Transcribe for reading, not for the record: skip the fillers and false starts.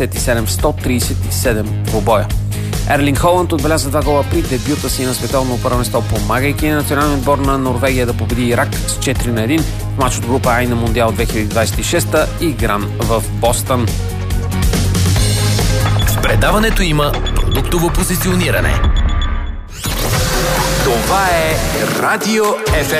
137 двубоя. Ерлинг Холанд отбеляза 2 гола при дебюта си на световно първенство, помагайки на националния отбор на Норвегия да победи Ирак с 4-1 в матч от група А на Мондиал 2026, игран в Бостън. В предаването има продуктово позициониране. Това е Радио FM.